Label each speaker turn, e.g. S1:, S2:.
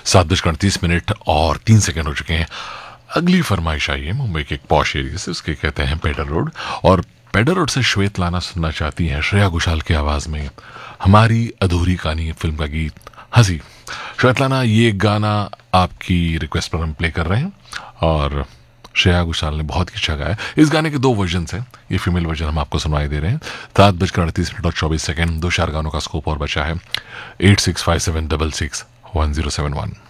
S1: 7:38 और 3 सेकंड हो चुके हैं। अगली फरमाइश आई है मुंबई के एक पॉश एरिया से, उसके कहते हैं पेडर रोड, और पेडर रोड से श्वेत लाना सुनना चाहती हैं श्रेया घोषाल की आवाज में हमारी अधूरी कहानी फिल्म का गीत हंसी। श्वेतलाना, ये गाना आपकी रिक्वेस्ट पर हम प्ले कर रहे हैं और श्रेया घोषाल ने बहुत ही अच्छा गाया। इस गाने के 2 वर्जन हैं, ये फीमेल वर्जन हम आपको सुनवाई दे रहे हैं। 7:38 और 24 सेकंड, 2 4 गानों का स्कोप और बचा है। 8657661071।